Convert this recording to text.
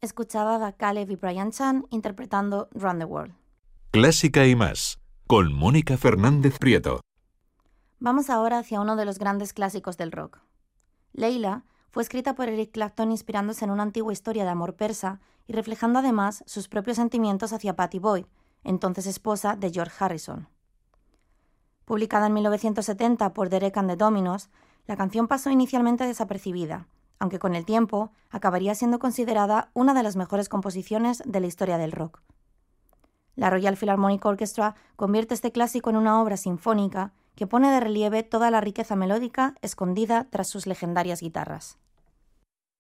Escuchaba a Caleb y Brian Chan interpretando Run the World. Clásica y más, con Mónica Fernández Prieto. Vamos ahora hacia uno de los grandes clásicos del rock. Leila fue escrita por Eric Clapton inspirándose en una antigua historia de amor persa y reflejando además sus propios sentimientos hacia Pattie Boyd, entonces esposa de George Harrison. Publicada en 1970 por Derek and the Dominos, la canción pasó inicialmente desapercibida, aunque con el tiempo acabaría siendo considerada una de las mejores composiciones de la historia del rock. La Royal Philharmonic Orchestra convierte este clásico en una obra sinfónica que pone de relieve toda la riqueza melódica escondida tras sus legendarias guitarras.